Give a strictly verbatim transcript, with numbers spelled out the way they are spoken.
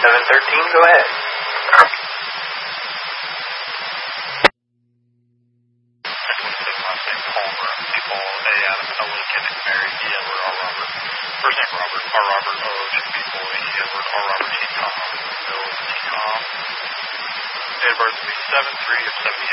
seven thirteen, go ahead. First name Robert, R. Robert, O. Chippy Boy, E. Edward, R. Robert, T. Tom, Bill, T. Tom. Date of birth will be seven three of seventy-eight.